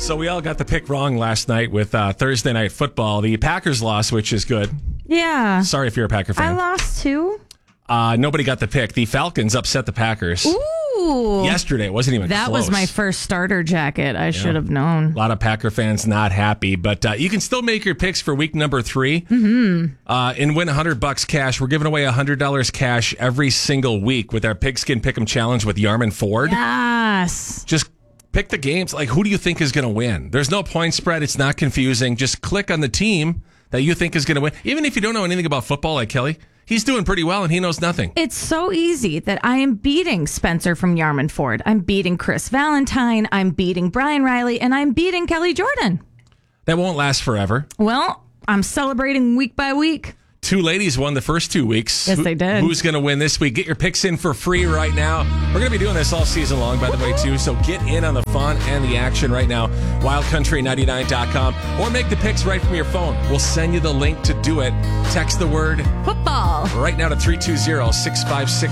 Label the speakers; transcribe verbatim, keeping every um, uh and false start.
Speaker 1: So we all got the pick wrong last night with uh, Thursday Night Football. The Packers lost, which is good.
Speaker 2: Yeah.
Speaker 1: Sorry if you're a Packer fan.
Speaker 2: I lost too.
Speaker 1: Uh, nobody got the pick. The Falcons upset the Packers.
Speaker 2: Ooh.
Speaker 1: Yesterday, it wasn't even
Speaker 2: that
Speaker 1: close.
Speaker 2: was my first starter jacket. I yeah. should have known.
Speaker 1: A lot of Packer fans not happy, but uh, you can still make your picks for week number three mm-hmm. uh, and win one hundred bucks cash. We're giving away one hundred dollars cash every single week with our Pigskin Pick'em Challenge with Yarman Ford.
Speaker 2: Yes.
Speaker 1: Just pick the games. Like, who do you think is going to win? There's no point spread. It's not confusing. Just click on the team that you think is going to win. Even if you don't know anything about football like Kelly, he's doing pretty well and he knows nothing.
Speaker 2: It's so easy that I am beating Spencer from Yarman Ford. I'm beating Chris Valentine. I'm beating Brian Riley. And I'm beating Kelly Jordan.
Speaker 1: That won't last forever.
Speaker 2: Well, I'm celebrating week by week.
Speaker 1: Two ladies won the first two weeks.
Speaker 2: Yes, they did.
Speaker 1: Who's going to win this week? Get your picks in for free right now. We're going to be doing this all season long, by the way, too. So get in on the fun and the action right now. wild country ninety-nine dot com or make the picks right from your phone. We'll send you the link to do it. Text the word
Speaker 2: football
Speaker 1: right now to three two zero, six five six